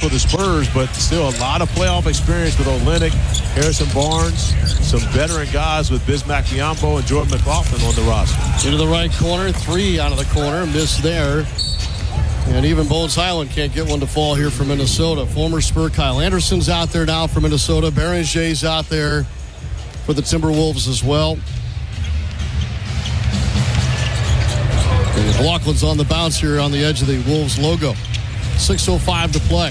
for the Spurs, but still a lot of playoff experience with Olynyk, Harrison Barnes, some veteran guys with Bismack Biyombo and Jordan McLaughlin on the roster. Into the right corner, 3 out of the corner, missed there. And even Bones Highland can't get one to fall here for Minnesota. Former Spur Kyle Anderson's out there now for Minnesota. Berenger's out there for the Timberwolves as well. And McLaughlin's on the bounce here on the edge of the Wolves logo. 6:05 to play.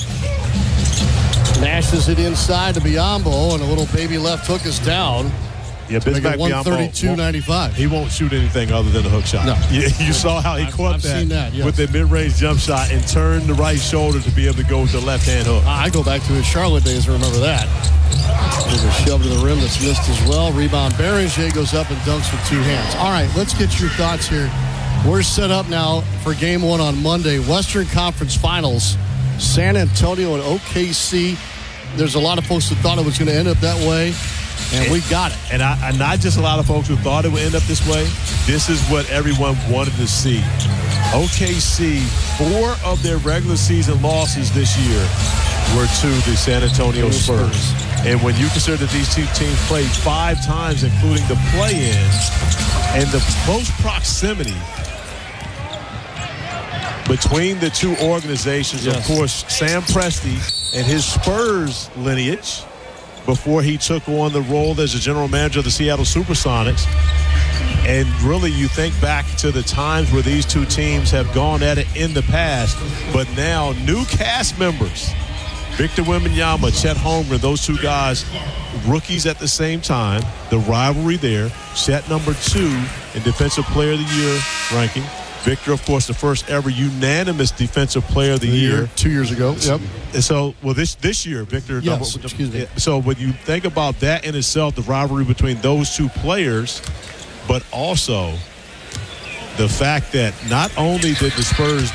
Nashes it inside to Biyombo, and a little baby left hook is down. Yeah, Bismack Biyombo, 132-95. he won't shoot anything other than a hook shot. No. You saw how he caught I've seen that, yes. with the mid-range jump shot and turned the right shoulder to be able to go with the left-hand hook. I go back to his Charlotte days and remember that. There's a shove to the rim that's missed as well. Rebound. Berenger goes up and dunks with 2 hands. All right, let's get your thoughts here. We're set up now for Game 1 on Monday. Western Conference Finals. San Antonio and OKC. There's a lot of folks that thought it was going to end up that way. And we got it. And not just a lot of folks who thought it would end up this way. This is what everyone wanted to see. OKC, 4 of their regular season losses this year were to the San Antonio Spurs. And when you consider that these two teams played 5 times, including the play-in, and the close proximity between the two organizations, yes. Of course, Sam Presti and his Spurs lineage, before he took on the role as the general manager of the Seattle Supersonics. And really, you think back to the times where these two teams have gone at it in the past, but now new cast members, Victor Wembanyama, Chet Holmgren, those 2 guys, rookies at the same time, the rivalry there. Chet number 2 in Defensive Player of the Year ranking. Victor, of course, the first ever unanimous Defensive Player of the Year 2 years ago. Yep. And so, well, this year, Victor. Yes, excuse me. So when you think about that in itself, the rivalry between those 2 players, but also the fact that not only did the Spurs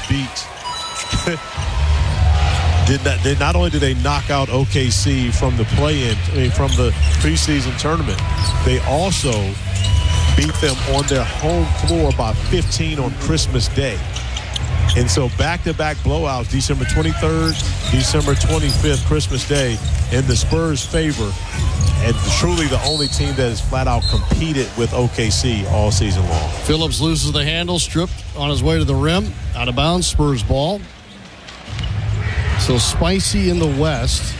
not only did they knock out OKC from the play-in, from the preseason tournament, they also beat them on their home floor by 15 on Christmas Day. And so back-to-back blowouts, December 23rd, December 25th, Christmas Day, in the Spurs' favor. And truly the only team that has flat-out competed with OKC all season long. Phillips loses the handle, stripped on his way to the rim. Out of bounds, Spurs ball. So spicy in the West.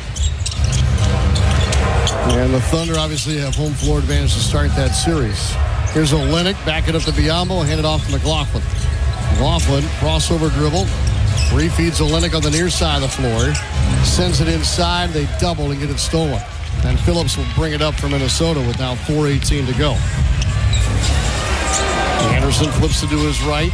And the Thunder obviously have home floor advantage to start that series. Here's Olynyk, back it up to Biyombo, hand it off to McLaughlin. McLaughlin, crossover dribble, refeeds Olynyk on the near side of the floor, sends it inside, they double and get it stolen. And Phillips will bring it up for Minnesota with now 4:18 to go. Anderson flips it to his right.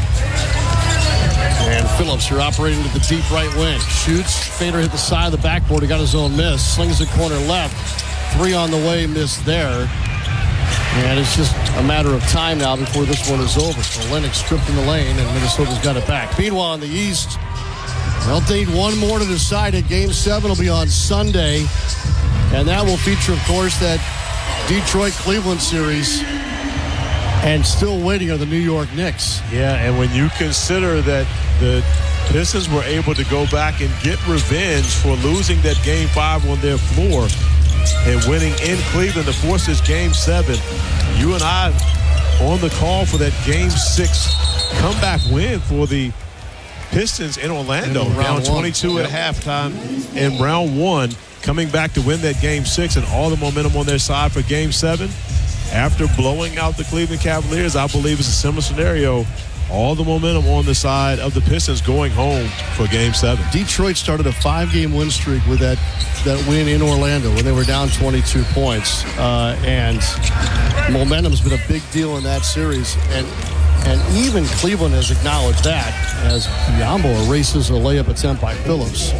And Phillips, you're operating to the deep right wing. Shoots, Fader hit the side of the backboard, he got his own miss, slings the corner left, 3 on the way, missed there. And it's just a matter of time now before this one is over. So Olynyk stripped in the lane, and Minnesota's got it back. Meanwhile, in the East, they'll need one more to decide it. Game 7 will be on Sunday. And that will feature, of course, that Detroit-Cleveland series. And still waiting are the New York Knicks. Yeah, and when you consider that the Pistons were able to go back and get revenge for losing that Game 5 on their floor and winning in Cleveland to force this Game 7, you and I on the call for that Game 6 comeback win for the Pistons in Orlando. Down 22 at halftime in round 1, coming back to win that Game 6 and all the momentum on their side for Game 7. After blowing out the Cleveland Cavaliers, I believe it's a similar scenario. All the momentum on the side of the Pistons going home for Game 7. Detroit started a 5-game win streak with that win in Orlando when they were down 22 points. And momentum's been a big deal in that series. And even Cleveland has acknowledged that as Biyombo erases a layup attempt by Phillips.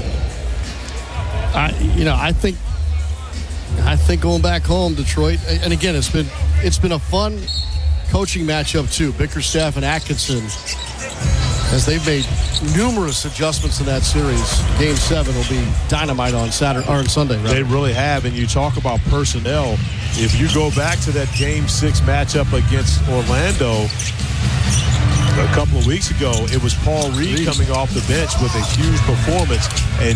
I think going back home, Detroit, and again, it's been a fun coaching matchup too. Bickerstaff and Atkinson, as they've made numerous adjustments in that series. Game 7 will be dynamite on Saturday or on Sunday. Right? They really have, and you talk about personnel. If you go back to that Game 6 matchup against Orlando a couple of weeks ago, it was Paul Reed coming off the bench with a huge performance, and